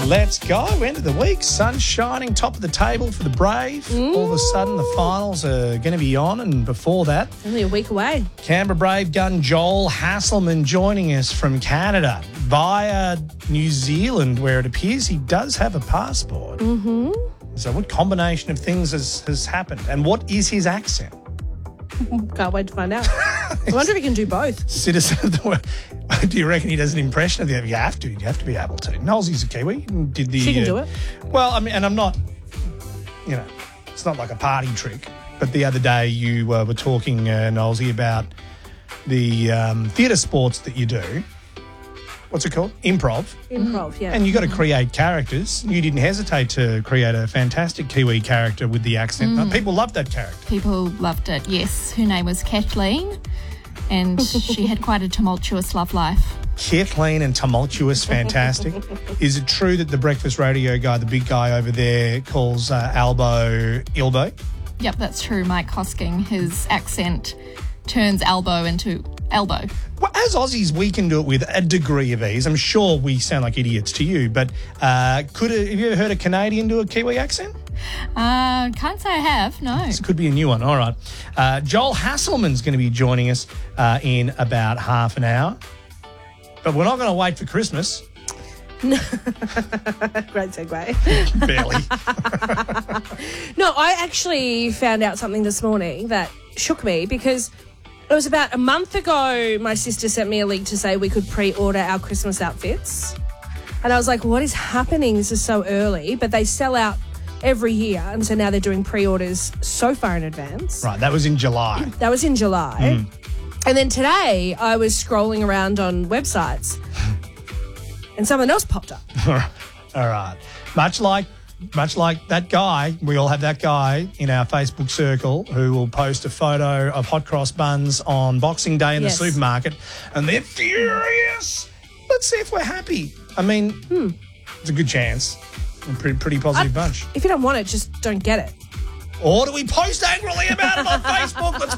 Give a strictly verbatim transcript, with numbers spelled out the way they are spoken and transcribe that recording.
Let's go. End of the week. Sun shining, top of the table for the Brave. Mm. All of a sudden, the finals are going to be on. And before that, Only a week away. Canberra Brave gun Joel Hasselman joining us from Canada via New Zealand, where it appears he does have a passport. Mm-hmm. So what combination of things has, has happened? And what is his accent? Can't wait to find out. I wonder if he can do both. Citizen of the world. Do you reckon he does an impression of the? You have to. You have to be able to. Knowlesy's a Kiwi. Did the? She can uh, do it. Well, I mean, and I'm not. You know, it's not like a party trick. But the other day you uh, were talking, uh, Knowlesy, about the um, theatre sports that you do. What's it called? Improv. Improv, yeah. And you got to create characters. You didn't hesitate to create a fantastic Kiwi character with the accent. Mm. People loved that character. People loved it, yes. Her name was Kathleen, and she had quite a tumultuous love life. Kathleen and tumultuous, fantastic. Is it true that the breakfast radio guy, the big guy over there, calls uh, Albo Ilbo? Yep, that's true. Mike Hosking, his accent turns elbow into elbow. Well, as Aussies, we can do it with a degree of ease. I'm sure we sound like idiots to you, but uh, could a, have you ever heard a Canadian do a Kiwi accent? Uh, can't say I have, no. This could be a new one. All right. Uh, Joel Hasselman's going to be joining us uh, in about half an hour. But we're not going to wait for Christmas. Great segue. Barely. No, I actually found out something this morning that shook me because it was about a month ago my sister sent me a link to say we could pre-order our Christmas outfits. And I was like, what is happening? This is so early. But they sell out every year. And so now they're doing pre-orders so far in advance. Right, that was in July. That was in July. Mm. And then today I was scrolling around on websites and something else popped up. All right. Much like much like that guy, we all have that guy in our Facebook circle who will post a photo of hot cross buns on Boxing Day in Yes. the supermarket, and they're furious. Let's see if we're happy. I mean, Hmm. it's a good chance. A pretty, pretty positive bunch. If you don't want it, just don't get it. Or do we post angrily about it on Facebook? Let's